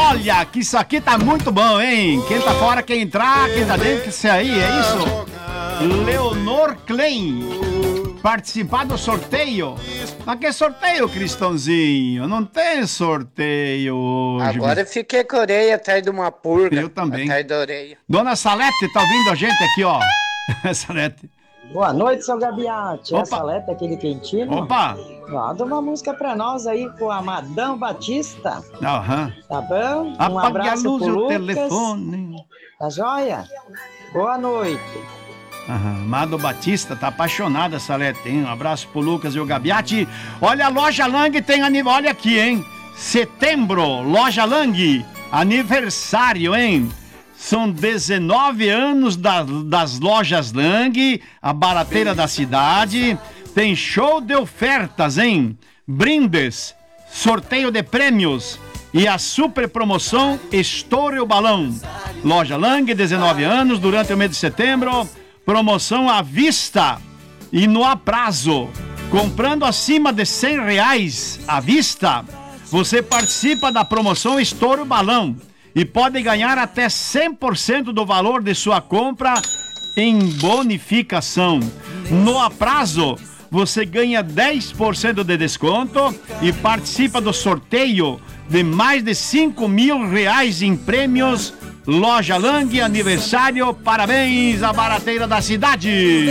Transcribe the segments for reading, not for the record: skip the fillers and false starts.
Olha, que isso aqui tá muito bom, hein? Quem tá fora, quem entrar, quem tá dentro, que isso aí, é isso? Leonor Klein. Participar do sorteio. Mas que sorteio, Cristãozinho? Não tem sorteio hoje. Agora eu fiquei com a orelha atrás de uma purga. Eu também. Atrás da orelha. Dona Salete, tá ouvindo a gente aqui, ó. Salete. Boa noite, seu Gabiate. Opa. É Salete, aquele quentinho. Opa. Manda uma música pra nós aí com a Madame Batista. Aham. Tá bom? Um Apague a abraço luz e pro o Lucas. telefone. Tá joia? Boa noite. Amado Batista, tá apaixonada, Salete, hein? Um abraço pro Lucas e o Gabiati. Olha, a Loja Lang tem aniversário, olha aqui, hein? Setembro, Loja Lang, aniversário, hein? São 19 anos das Lojas Lang, a barateira da cidade. Tem show de ofertas, hein? Brindes, sorteio de prêmios e a super promoção Estoure o Balão. Loja Lang, 19 anos, durante o mês de setembro. Promoção à vista e no aprazo. Comprando acima de R$100 à vista, você participa da promoção Estoure o Balão e pode ganhar até 100% do valor de sua compra em bonificação. No aprazo, você ganha 10% de desconto e participa do sorteio de mais de R$5.000 em prêmios. Loja Lang, aniversário, parabéns à barateira da cidade.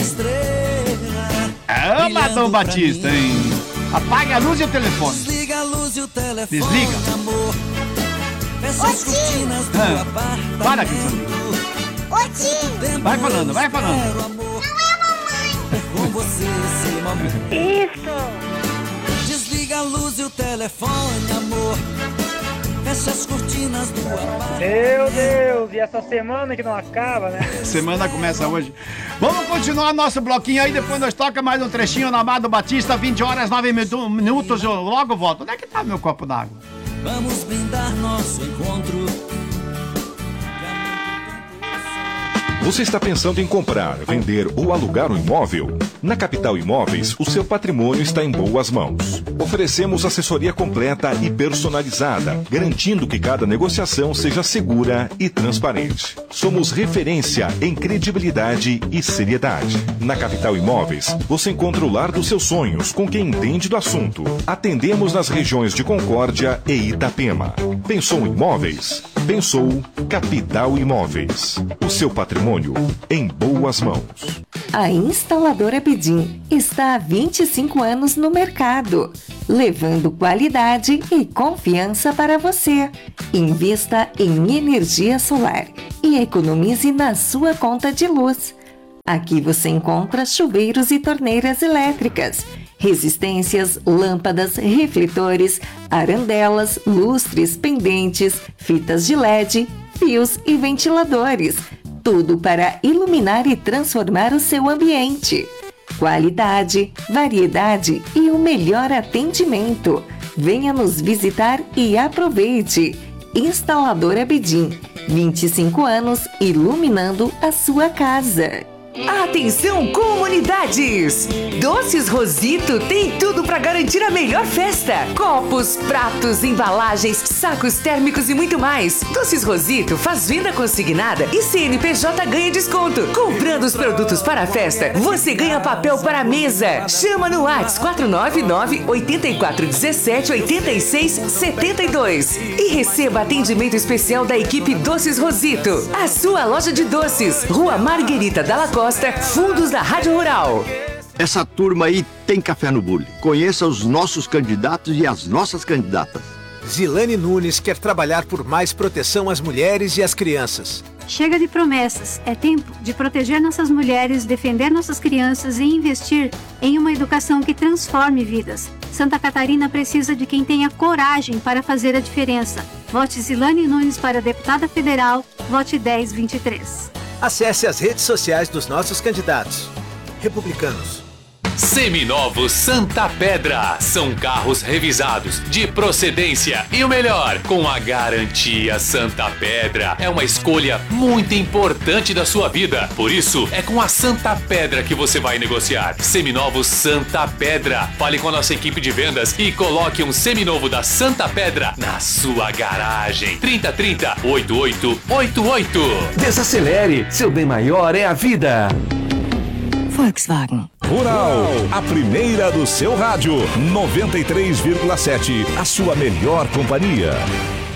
É, Madame Batista, hein? Apague a luz e o telefone. Desliga a luz e o telefone. Desliga. Amor. Fecha as cortinas do apartamento. Para, Cristiano. Vai falando, vai falando. Não é a mamãe. Com você esse momento. Isso. Desliga a luz e o telefone, amor. Fecha as cortinas do apartamento. Meu Deus, e essa semana que não acaba, né? Semana começa hoje. Vamos continuar nosso bloquinho aí, depois nós toca mais um trechinho no Amado Batista, 20 horas, 9 minutos, eu logo volto. Onde é que tá meu copo d'água? Vamos brindar nosso encontro. Você está pensando em comprar, vender ou alugar um imóvel? Na Capital Imóveis, o seu patrimônio está em boas mãos. Oferecemos assessoria completa e personalizada, garantindo que cada negociação seja segura e transparente. Somos referência em credibilidade e seriedade. Na Capital Imóveis, você encontra o lar dos seus sonhos com quem entende do assunto. Atendemos nas regiões de Concórdia e Itapema. Pensou em imóveis? Pensou Capital Imóveis. O seu patrimônio em boas mãos. A instaladora Bedim está há 25 anos no mercado, levando qualidade e confiança para você. Invista em energia solar e economize na sua conta de luz. Aqui você encontra chuveiros e torneiras elétricas, resistências, lâmpadas, refletores, arandelas, lustres, pendentes, fitas de LED, fios e ventiladores. Tudo para iluminar e transformar o seu ambiente. Qualidade, variedade e o melhor atendimento. Venha nos visitar e aproveite. Instaladora Bedim, 25 anos iluminando a sua casa. Atenção, comunidades! Doces Rosito tem tudo para garantir a melhor festa. Copos, pratos, embalagens, sacos térmicos e muito mais. Doces Rosito faz venda consignada e CNPJ ganha desconto. Comprando os produtos para a festa, você ganha papel para a mesa. Chama no WhatsApp 499-8417-8672 e receba atendimento especial da equipe Doces Rosito. A sua loja de doces, Rua Marguerita Dalla Costa, Fundos da Rádio Rural. Essa turma aí tem café no bule. Conheça os nossos candidatos e as nossas candidatas. Zilane Nunes quer trabalhar por mais proteção às mulheres e às crianças. Chega de promessas. É tempo de proteger nossas mulheres, defender nossas crianças e investir em uma educação que transforme vidas. Santa Catarina precisa de quem tenha coragem para fazer a diferença. Vote Zilane Nunes para deputada federal. Vote 1023. Acesse as redes sociais dos nossos candidatos. Republicanos. Seminovos Santa Pedra. São carros revisados, de procedência e o melhor, com a garantia Santa Pedra. É uma escolha muito importante da sua vida. Por isso, é com a Santa Pedra que você vai negociar. Seminovos Santa Pedra. Fale com a nossa equipe de vendas e coloque um seminovo da Santa Pedra na sua garagem. 3030-8888. Desacelere, seu bem maior é a vida. Volkswagen. Rural, a primeira do seu rádio. 93,7. A sua melhor companhia.